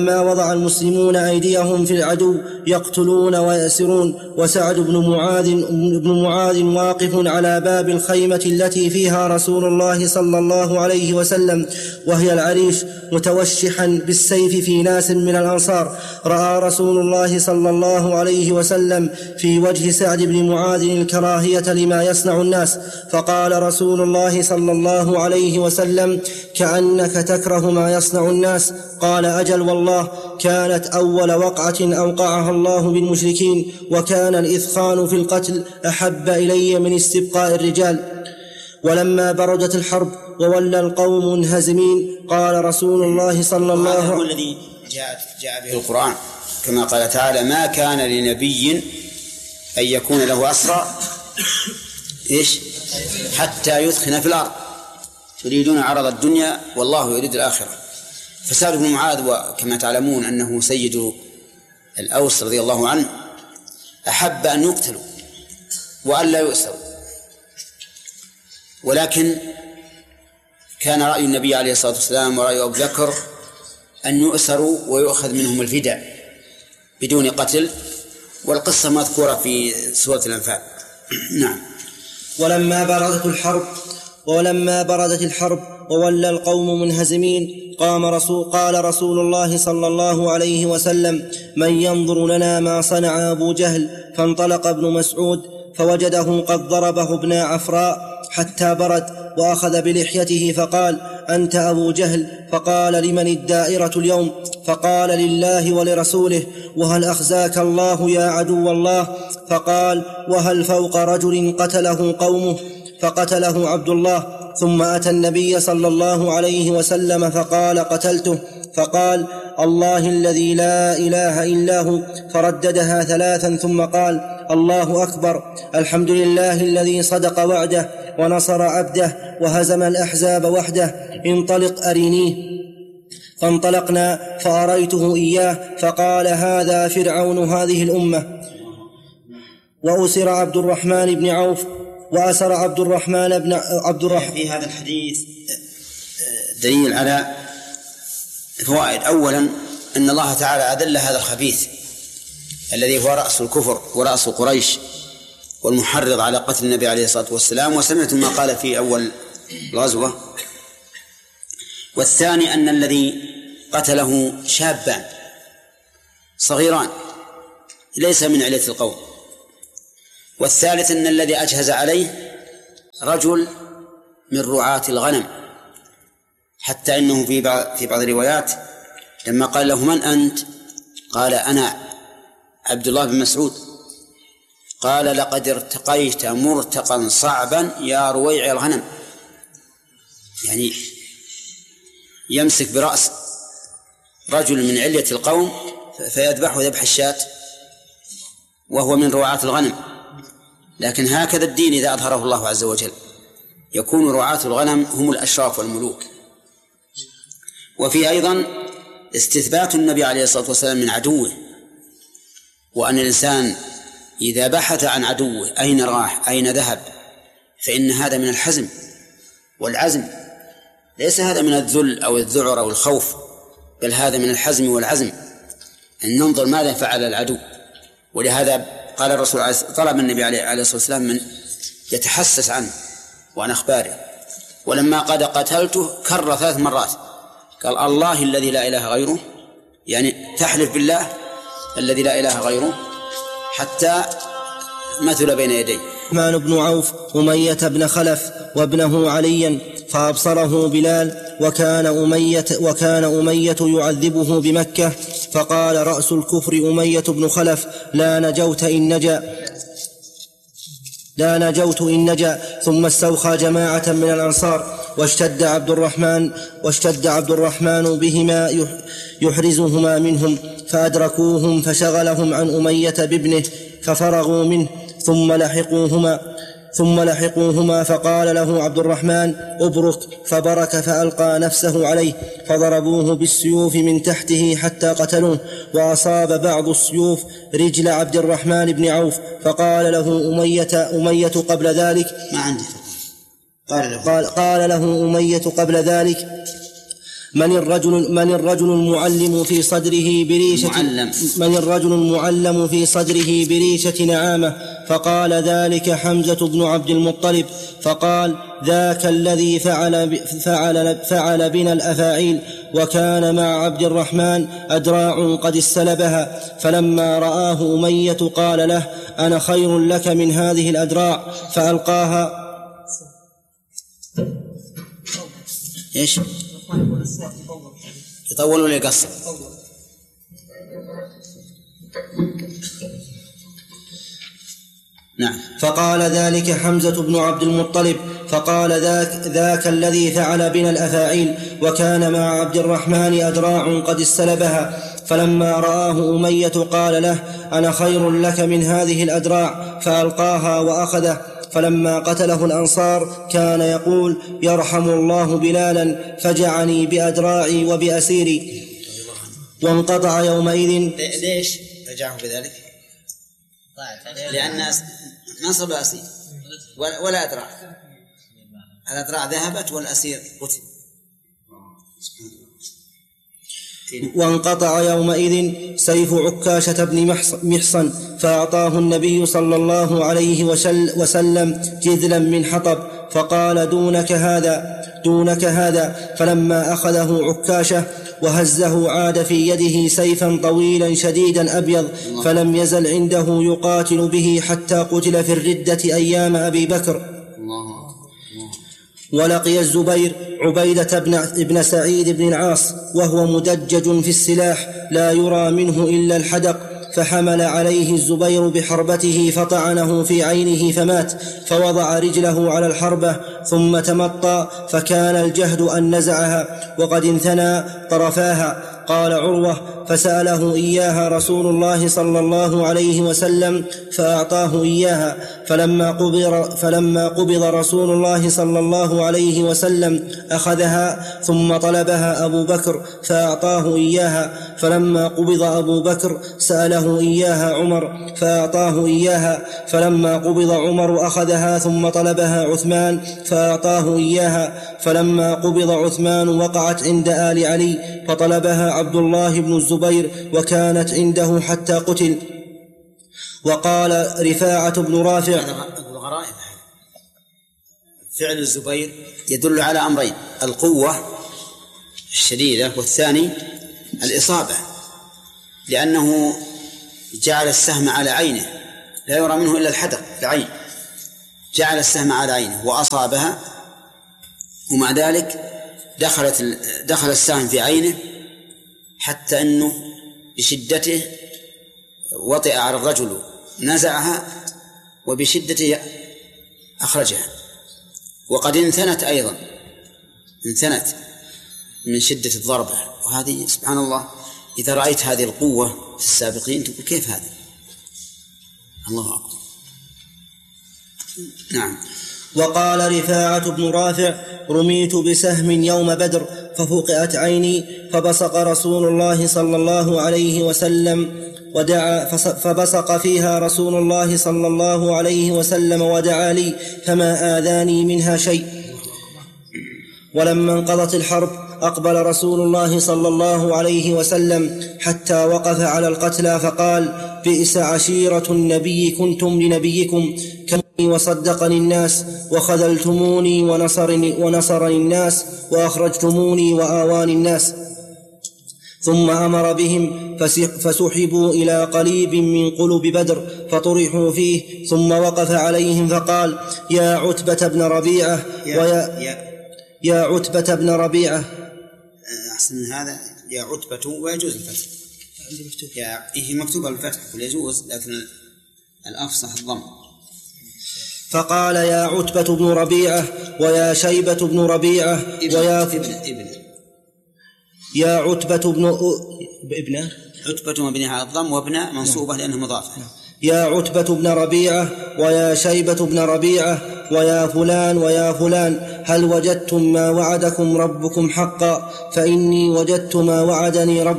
ما وضع المسلمون أيديهم في العدو يقتلون ويأسرون، وسعد بن معاذ واقف على باب الخيمة التي فيها رسول الله صلى الله عليه وسلم وهي العريش متوشحا بالسيف في ناس من الأنصار. رأى رسول الله صلى الله عليه وسلم في وجه سعد بن معاذ الكراهية لما يصنع الناس، فقال رسول الله صلى الله عليه وسلم: كأنك تكره ما يصنع الناس. قال: أجل والله، كانت أول وقعة أوقعها الله بالمشركين، وكان الإثخان في القتل أحب إلي من استبقاء الرجال. ولما بردت الحرب وولى القوم منهزمين قال رسول الله صلى الله عليه وسلم: هذا الذي جاء به القرآن كما قال تعالى: ما كان لنبي أن يكون له أسرى حتى يثخن في الأرض تريدون عرض الدنيا والله يريد الآخرة. فسعد بن معاذ وكما تعلمون أنه سيد الأوس رضي الله عنه أحب أن يقتلوا وأن لا يؤسروا، ولكن كان رأي النبي عليه الصلاة والسلام ورأي أبو بكر أن يؤسروا ويؤخذ منهم الفداء بدون قتل، والقصة مذكورة في سورة الأنفال. نعم. ولما بردت الحرب وولى القوم منهزمين قال رسول الله صلى الله عليه وسلم: من ينظر لنا ما صنع أبو جهل؟ فانطلق ابن مسعود فوجده قد ضربه ابن عفراء حتى برد، وأخذ بلحيته فقال: أنت أبو جهل؟ فقال: لمن الدائرة اليوم؟ فقال: لله ولرسوله. وهل أخزاك الله يا عدو الله؟ فقال: وهل فوق رجل قتله قومه؟ فقتله عبد الله. ثم أتى النبي صلى الله عليه وسلم فقال: قتلته. فقال: الله الذي لا إله إلا هو. فرددها ثلاثا ثم قال: الله أكبر، الحمد لله الذي صدق وعده ونصر عبده وهزم الأحزاب وحده، انطلق أرينيه. فانطلقنا فأريته إياه فقال: هذا فرعون هذه الأمة. وأسر عبد الرحمن بن عوف وأسر عبد الرحمن في هذا الحديث دليل على فوائد. أولا أن الله تعالى أذل هذا الخبيث الذي هو رأس الكفر ورأس قريش والمحرض على قتل النبي عليه الصلاة والسلام، وسمعتم ما قال في أول الغزوة. والثاني أن الذي قتله شابان صغيران ليس من علية القوم. والثالث أن الذي أجهز عليه رجل من رعاة الغنم، حتى إنه في بعض الروايات لما قال له: من أنت؟ قال: أنا عبد الله بن مسعود. قال: لقد ارتقيت مرتقا صعبا يا رويع الغنم، يعني يمسك برأس رجل من علية القوم فيذبحه ذبح الشاة وهو من رعاة الغنم. لكن هكذا الدين إذا أظهره الله عز وجل يكون رعاة الغنم هم الأشراف والملوك. وفي أيضا استثبات النبي عليه الصلاة والسلام من عدوه، وأن الإنسان إذا بحث عن عدوه أين راح أين ذهب فإن هذا من الحزم والعزم، ليس هذا من الذل أو الذعر أو الخوف، بل هذا من الحزم والعزم، أن ننظر ماذا فعل العدو. ولهذا قال الرسول طلب النبي عليه الصلاة والسلام من يتحسس عنه وعن أخباره. ولما قد قتلته كرر 3 مرات، قال: الله الذي لا إله غيره، يعني تحلف بالله الذي لا إله غيره، حتى مثل بين يديه. الرحمن بن عوف أمية بن خلف وابنه عليا، فأبصره بلال، وكان أمية يعذبه بمكة، فقال: رأس الكفر أمية بن خلف، لا نجوت إن نجا. ثم استوخى جماعة من الأنصار، واشتد عبد الرحمن بهما يحرزهما منهم، فأدركوهم فشغلهم عن أمية بابنه ففرغوا منه، ثم لحقوهما فقال له عبد الرحمن: أبرك، فبرك فألقى نفسه عليه، فضربوه بالسيوف من تحته حتى قتلوه، وأصاب بعض السيوف رجل عبد الرحمن بن عوف، فقال له أمية قبل ذلك: ما عندي. قال له أمية قبل ذلك: من الرجل المعلم في صدره بريشة من الرجل المعلم في صدره بريشة نعامة؟ فقال ذلك حمزة بن عبد المطلب. فقال ذاك الذي فعل بنا الأفاعيل. وكان مع عبد الرحمن أدراع قد استلبها، فلما رآه أمية قال له أنا خير لك من هذه الأدراع، فألقاها. إيش؟ يطول ولا يقصر؟ نعم. فقال ذلك حمزة بن عبد المطلب. فقال ذاك الذي فعل بنا الأفاعيل. وكان مع عبد الرحمن أدراع قد استلبها، فلما رآه أمية قال له أنا خير لك من هذه الأدراع، فألقاها وأخذه. فلما قتله الأنصار كان يقول يرحم الله بلالا فجعني بأدراعي وبأسيري. وانقطع يومئذ. ليش رجعه بذلك؟ لأن نصب أسير ولا أدراع، الأدراع ذهبت والأسير قتل. وانقطع يومئذ سيف عكاشة بن محصن، فأعطاه النبي صلى الله عليه وسلم جذلا من حطب، فقال دونك هذا. فلما أخذه عكاشة وهزه عاد في يده سيفا طويلا شديدا أبيض، فلم يزل عنده يقاتل به حتى قتل في الردة أيام أبي بكر. ولقي الزبير عبيدة بن سعيد بن العاص وهو مدجج في السلاح لا يرى منه إلا الحدق، فحمل عليه الزبير بحربته فطعنه في عينه فمات، فوضع رجله على الحربة ثم تمطى، فكان الجهد أن نزعها وقد انثنى طرفاها. قال عروة فسأله إياها رسول الله صلى الله عليه وسلم فأعطاه إياها، فلما قبض رسول الله صلى الله عليه وسلم أخذها، ثم طلبها أبو بكر فأعطاه إياها، فلما قبض أبو بكر سأله إياها عمر فأعطاه إياها، فلما قبض عمر أخذها ثم طلبها عثمان فأعطاه إياها، فلما قبض عثمان وقعت عند آل علي فطلبها عبد الله بن الزبير وكانت عنده حتى قتل. وقال رفاعة بن رافع فعل الزبير يدل على أمرين: القوة الشديدة، والثاني الإصابة، لأنه جعل السهم على عينه لا يرى منه إلا الحدق العين، جعل السهم على عينه وأصابها، ومع ذلك دخل السهم في عينه حتى أنه بشدته وطئ على الرجل، نزعها وبشدته أخرجها، وقد انثنت أيضا، انثنت من شدة الضربة. وهذه سبحان الله، إذا رأيت هذه القوة في السابقين تقول كيف هذا؟ الله أكبر. نعم. وقال رفاعة بن رافع رميت بسهم يوم بدر ففقئت عيني، فبصق رسول الله صلى الله عليه وسلم ودعا، فبصق فيها رسول الله صلى الله عليه وسلم ودعا لي، فما آذاني منها شيء. ولما انقضت الحرب أقبل رسول الله صلى الله عليه وسلم حتى وقف على القتلى فقال بئس عشيرة النبي كنتم لنبيكم، كني وصدقني الناس، وخذلتموني ونصرني الناس، وأخرجتموني وآواني الناس. ثم أمر بهم فسحبوا إلى قليب من قلب بدر فطرحوا فيه، ثم وقف عليهم فقال يا عتبة بن ربيعة يا عتبة بن ربيعة. أحسن من هذا يا عتبة، ويجوز الفتح، هي مكتوبة الفتح ويجوز، لكن الأفصح الضم. فقال يا عتبة بن ربيعة ويا شيبة بن ربيعة يا عتبة بن ابن عتبة وابنها الضم، وابن منصوبة لأنه مضافة. يا عتبة بن ربيعة ويا شيبة بن ربيعة ويا فلان ويا فلان، هل وجدتم ما وعدكم ربكم حقا؟ فإني وجدت ما وعدني ربي